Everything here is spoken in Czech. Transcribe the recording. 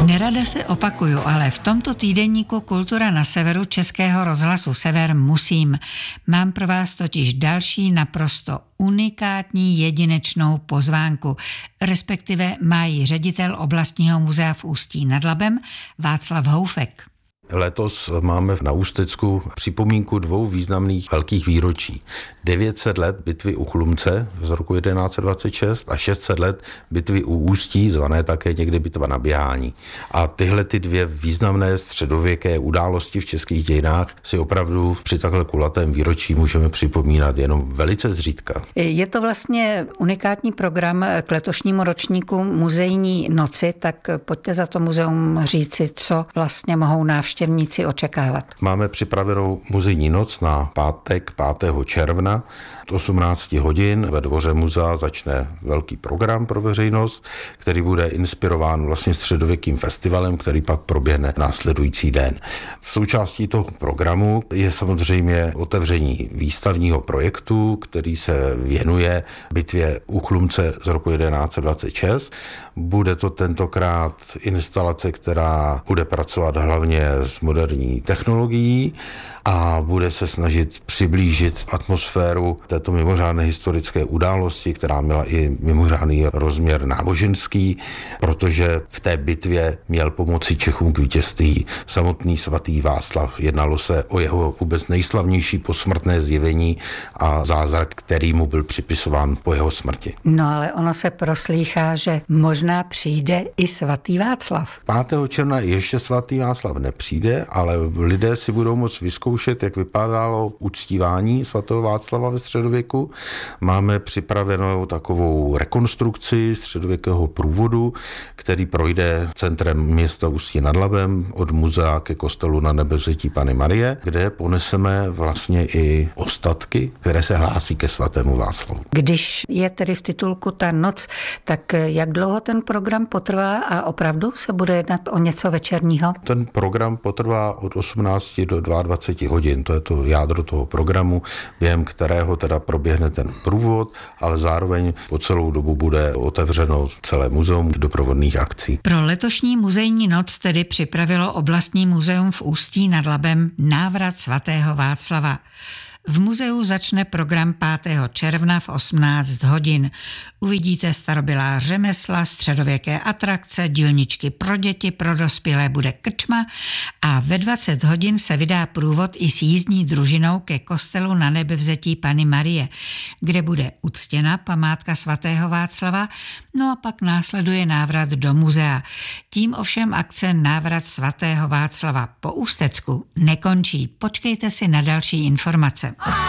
Nerada se opakuju, ale v tomto týdeníku Kultura na severu Českého rozhlasu Sever musím. Mám pro vás totiž další naprosto unikátní jedinečnou pozvánku, respektive má ji ředitel oblastního muzea v Ústí nad Labem Václav Houfek. Letos máme na Ústecku připomínku 2 významných velkých výročí. 900 let bitvy u Chlumce z roku 1126 a 600 let bitvy u Ústí, zvané také někdy bitva na Běhání. A tyhle ty 2 významné středověké události v českých dějinách si opravdu při takhle kulatém výročí můžeme připomínat jenom velice zřídka. Je to vlastně unikátní program k letošnímu ročníku Muzejní noci, tak pojďte za to muzeum říci, co vlastně mohou návštěvníci očekávat. Máme připravenou muzejní noc na pátek 5. června od 18 hodin. Ve dvoře muzea začne velký program pro veřejnost, který bude inspirován vlastně středověkým festivalem, který pak proběhne následující den. Součástí toho programu je samozřejmě otevření výstavního projektu, který se věnuje bitvě u Chlumce z roku 1126. Bude to tentokrát instalace, která bude pracovat hlavně s moderní technologií a bude se snažit přiblížit atmosféru této mimořádné historické události, která měla i mimořádný rozměr náboženský, protože v té bitvě měl pomoci Čechům k vítězství samotný svatý Václav. Jednalo se o jeho vůbec nejslavnější posmrtné zjevení a zázrak, který mu byl připisován po jeho smrti. No ale ono se proslýchá, že možná přijde i svatý Václav. 5. června ještě svatý Václav nepřijde, ale lidé si budou moct vyzkoušet, jak vypadalo uctívání svatého Václava ve středověku. Máme připravenou takovou rekonstrukci středověkého průvodu, který projde centrem města Ústí nad Labem od muzea ke kostelu Na Nebevzetí Panny Marie, kde poneseme vlastně i ostatky, které se hlásí ke svatému Václavu. Když je tedy v titulku ta noc, tak jak dlouho ten program potrvá a opravdu se bude jednat o něco večerního? Ten program potrvá od 18 do 22 hodin. To je to jádro toho programu, během kterého teda proběhne ten průvod, ale zároveň po celou dobu bude otevřeno celé muzeum doprovodných akcí. Pro letošní muzejní noc tedy připravilo oblastní muzeum v Ústí nad Labem návrat svatého Václava. V muzeu začne program 5. června v 18 hodin. Uvidíte starobylá řemesla, středověké atrakce, dílničky pro děti, pro dospělé bude krčma a ve 20 hodin se vydá průvod i s jízdní družinou ke kostelu Na Nebevzetí Panny Marie, kde bude uctěna památka svatého Václava, no a pak následuje návrat do muzea. Tím ovšem akce Návrat svatého Václava po Ústecku nekončí. Počkejte si na další informace.